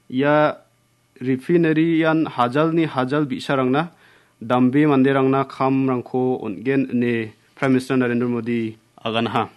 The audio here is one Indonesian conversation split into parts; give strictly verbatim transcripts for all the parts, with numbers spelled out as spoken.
ia refinery yan hajal ni hajal bisarangna dambe manderangna kamrangko ongen ne Prime Minister Narendra Modi aganha.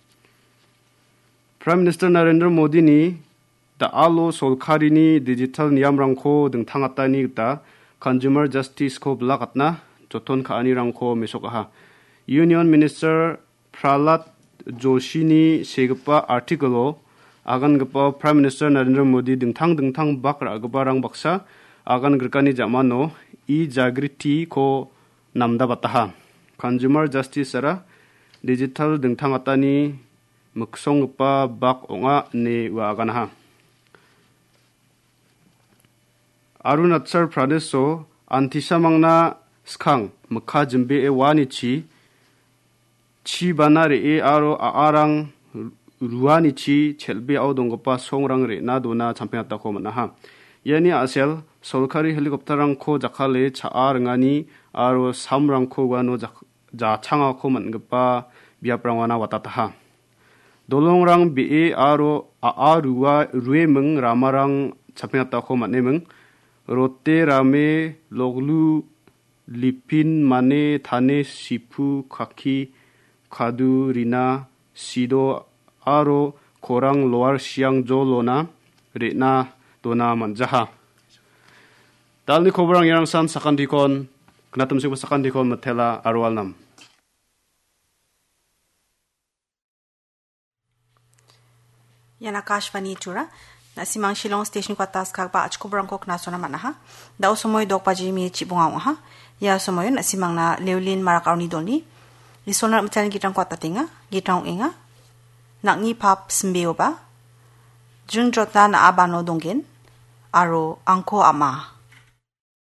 Prime Minister Narendra Modi ni daalo solkarini digital niyamrangko dingtangatani gita Consumer Justice ko belakatna joton kaanirangko mesokaha. Union Minister Prahlad Joshi ni segepa artikelo agan gepa Prime Minister Narendra Modi dingtang dingtang bak ragabarang baksa agan gerkani jamano i jagriti ko namda bataha. Consumer Justice ara digital dingtang atani muksong gepa bak onga ne wa aganha. Arunachal Pradesh so antisamangna skang mekha jembe e wanichi chi banare e aro aarang ruanichi chelbe audongpa songrang re na dona champiata ko manaha. Yani asel solkari helicopterangko jakale chaarngani aro samrangko wano ja changako mangpa biaprangwana watataha. Dolongrang be aro aarua ruemeng ramarang champiata ko manemeng rote rame loglu lipin mane thane sipu kaki kadu rina sido aro korang loar siang jolona rena dona manjaha. Dalni kobrang yang san sakan dikon kenatum sik sakan dikon matela arwal nam. Yan Akashvani Tura na simang Shillong station ko atas kagba achko brangko knasona manaha daw sumoy dok paji mi chibunga ha ya sumoy na simang na Leolin Marakauni dolni lisona matan gitang ko atatinga gitang inga nakni pap smbeo ba junjota na abano donggen aro angko ama